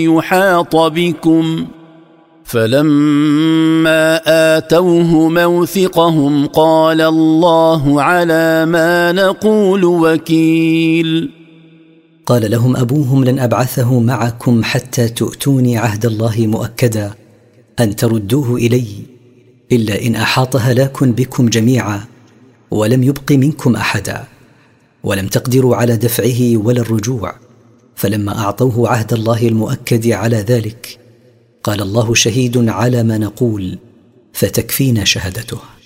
يحاط بكم فلما آتوه موثقهم قال الله على ما نقول وكيل. قال لهم أبوهم: لن أبعثه معكم حتى تؤتوني عهد الله مؤكدا أن تردوه إلي، إلا إن أحاط هلاك بكم جميعا ولم يبق منكم أحدا، ولم تقدروا على دفعه ولا الرجوع. فلما أعطوه عهد الله المؤكد على ذلك قال الله: شهيد على ما نقول فتكفينا شهادته.